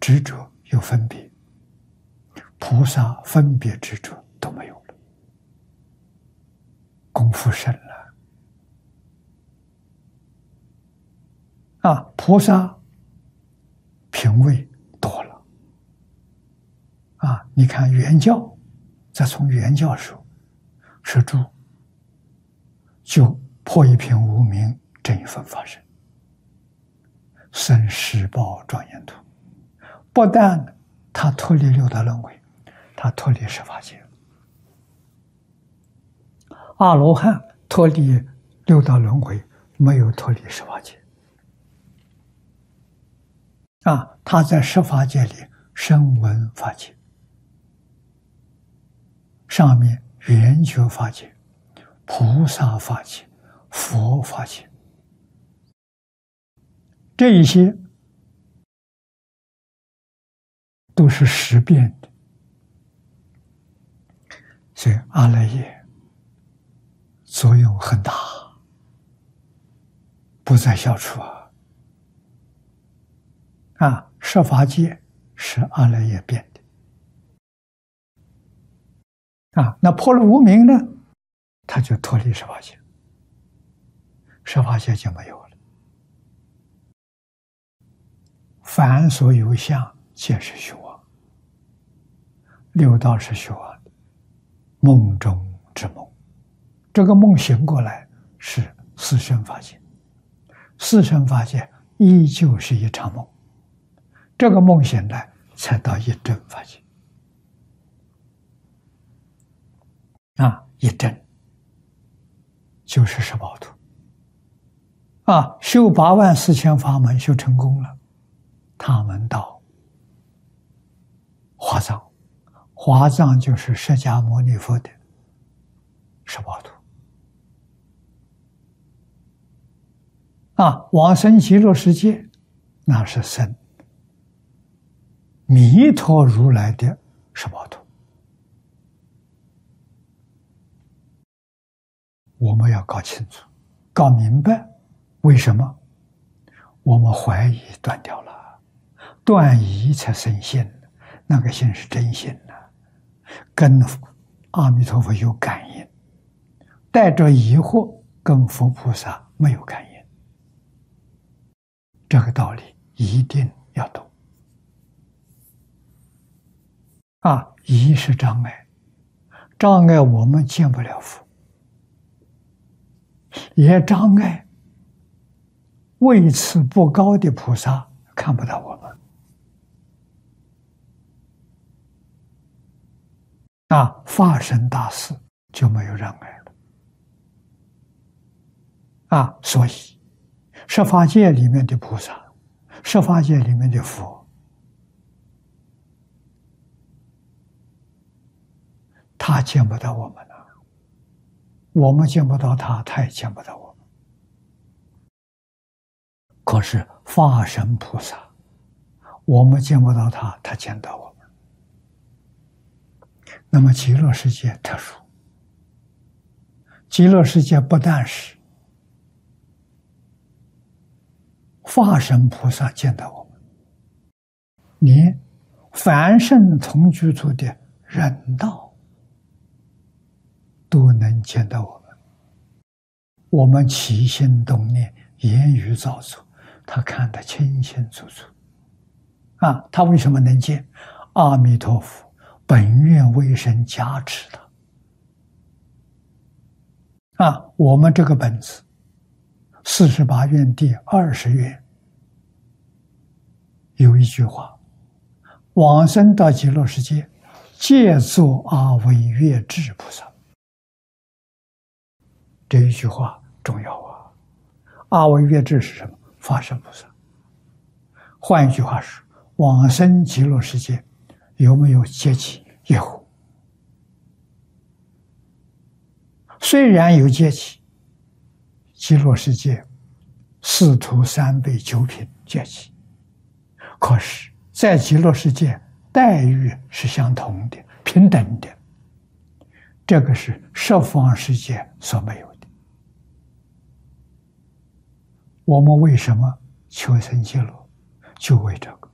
执着有分别，菩萨分别执着都没有了，功夫深了。菩萨品位多了。你看原教，再从原教说住，就破一品无明，正一分法身，生十报庄严土。不但他脱离六道轮回，他脱离十法界。阿罗汉脱离六道轮回，没有脱离十法界。他在十法界里声闻法界，上面圆觉法界、菩萨法界、佛法界，这一些都是识变的，所以阿赖耶作用很大，不在小处十法界是阿赖耶变的那破了无明呢，他就脱离十法界，十法界就没有了。凡所有相，皆是虚妄，六道是虚妄的，梦中之梦。这个梦醒过来是四生法界，四生法界依旧是一场梦，这个梦醒来才到一真法界。一真就是十宝图修84000法门修成功了，他们到华藏，华藏就是释迦牟尼佛的十宝图往生极乐世界，那是生弥陀如来的十宝图。我们要搞清楚，搞明白，为什么我们怀疑断掉了，断疑才生信，那个信是真信跟阿弥陀佛有感应，带着疑惑跟佛菩萨没有感应，这个道理一定要懂疑是障碍，障碍我们见不了佛，也障碍位次不高的菩萨看不到我们法身大士就没有障碍了所以十法界里面的菩萨，十法界里面的佛，他见不到我们了，我们见不到他，他也见不到我们。可是法身菩萨，我们见不到他，他见到我们。那么极乐世界特殊，极乐世界不但是法身菩萨见到我们，连凡圣同居处的人道都能见到我们。我们起心动念、言语造作，他看得清清楚楚他为什么能见？阿弥陀佛本愿威神加持他我们这个本子48愿第20愿有一句话：往生到极乐世界，皆作阿惟越致菩萨。这一句话重要阿惟越致是什么？法身菩萨。换一句话说，往生极乐世界有没有阶级？有。虽然有阶级，极乐世界四土三辈九品阶级，可是在极乐世界待遇是相同的、平等的，这个是十方世界所没有的。我们为什么求生极乐？就为这个。